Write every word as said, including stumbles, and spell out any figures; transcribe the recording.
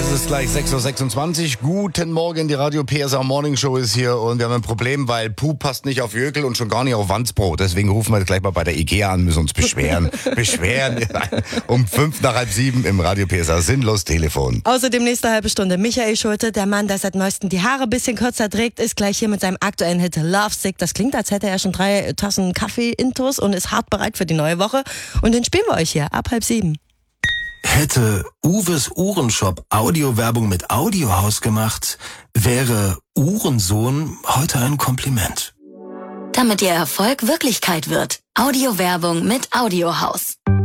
Es ist gleich sechs Uhr sechsundzwanzig. Guten Morgen, die Radio P S A Morning Show ist hier und wir haben ein Problem, weil Puh passt nicht auf Jökel und schon gar nicht auf Wandsbrot. Deswegen rufen wir jetzt gleich mal bei der Ikea an, müssen uns beschweren. beschweren um fünf nach halb sieben im Radio P S A Sinnlos Telefon. Außerdem nächste halbe Stunde Michael Schulte, der Mann, der seit neuestem die Haare ein bisschen kürzer trägt, ist gleich hier mit seinem aktuellen Hit Love Sick. Das klingt, als hätte er schon drei Tassen Kaffee intus und ist hart bereit für die neue Woche. Und den spielen wir euch hier ab halb sieben. Hätte Uwes Uhrenshop Audiowerbung mit Audiohaus gemacht, wäre Uhrensohn heute ein Kompliment. Damit Ihr Erfolg Wirklichkeit wird. Audiowerbung mit Audiohaus.